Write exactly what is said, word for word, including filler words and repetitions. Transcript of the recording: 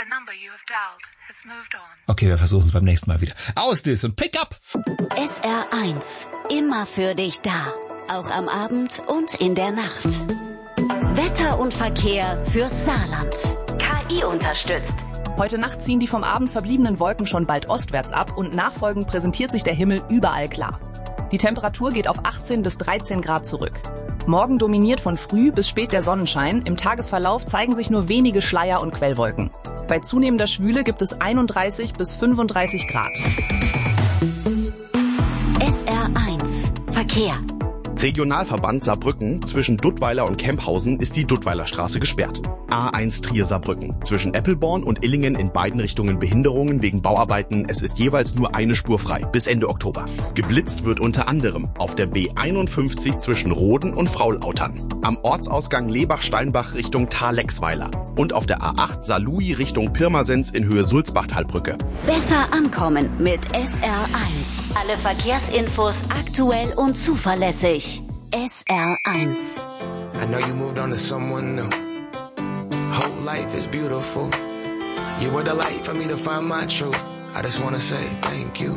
The number you have dialed has moved on. Okay, wir versuchen es beim nächsten Mal wieder. Aus das und pick up! S R eins. Immer für dich da. Auch am Abend und in der Nacht. Wetter und Verkehr fürs Saarland. K I unterstützt. Heute Nacht ziehen die vom Abend verbliebenen Wolken schon bald ostwärts ab und nachfolgend präsentiert sich der Himmel überall klar. Die Temperatur geht auf achtzehn bis dreizehn Grad zurück. Morgen dominiert von früh bis spät der Sonnenschein. Im Tagesverlauf zeigen sich nur wenige Schleier und Quellwolken. Bei zunehmender Schwüle gibt es einunddreißig bis fünfunddreißig Grad. S R eins. Verkehr. Regionalverband Saarbrücken, zwischen Duttweiler und Kemphausen ist die Duttweiler Straße gesperrt. A eins Trier-Saarbrücken, zwischen Eppelborn und Illingen in beiden Richtungen Behinderungen wegen Bauarbeiten. Es ist jeweils nur eine Spur frei, bis Ende Oktober. Geblitzt wird unter anderem auf der B einundfünfzig zwischen Roden und Fraulautern, am Ortsausgang Lebach-Steinbach Richtung Thalexweiler und auf der A acht Saarlouis Richtung Pirmasens in Höhe Sulzbachtalbrücke. Besser ankommen mit S R eins. Alle Verkehrsinfos aktuell und zuverlässig. S R eins. I know you moved on to someone new. Whole life is beautiful. You were the light for me to find my truth. I just wanna say thank you.